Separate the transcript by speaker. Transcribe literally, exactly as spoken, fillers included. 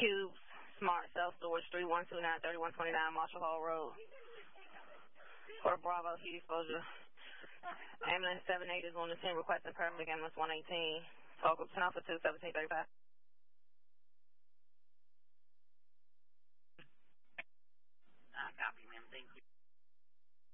Speaker 1: Cubes, Smart Self-Storage, three one two nine, three one two nine Marshall Hall Road. For Bravo, heat exposure. Ambulance seven eight is on the scene requesting paramedic ambulance one eighteen. Call group ten Alpha two, seventeen thirty-five.